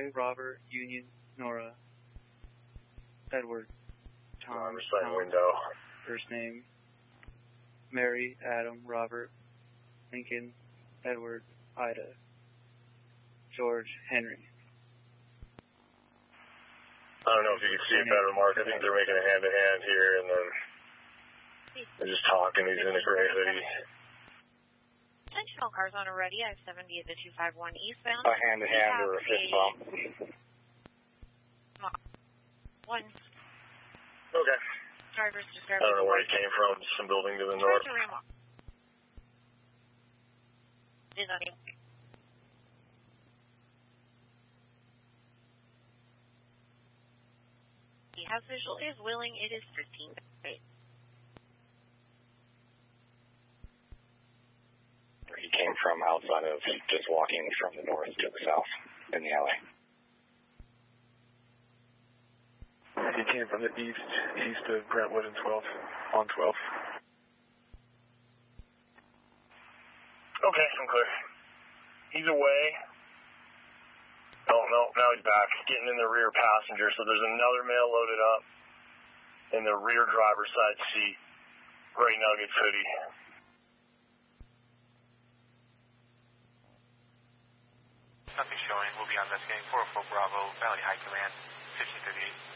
Roy, Robert, Union, Nora, Edward, Tom, window. First name, Mary, Adam, Robert, Lincoln, Edward, Ida, George, Henry. I don't know if you can see it better, Mark. I think they're making a hand-to-hand here, and then they're just talking. He's in a gray hoodie. Attention, all cars on a ready. I-70 is a 251 eastbound. A hand-to-hand or a fist bump? One. Okay. Driver's I don't know where he came from. Some building to the north. Is on you. He has visual, is willing, it is 15. Right. He came from outside of, just walking from the north to the south in the alley. He came from the east of Brentwood and 12th, on 12th. Okay, I'm clear. He's away. Oh, no, now he's back. Getting in the rear passenger, so there's another male loaded up in the rear driver's side seat. Gray Nuggets hoodie. Nothing showing. We'll be on investigating 404 Bravo, Valley High Command, 1538.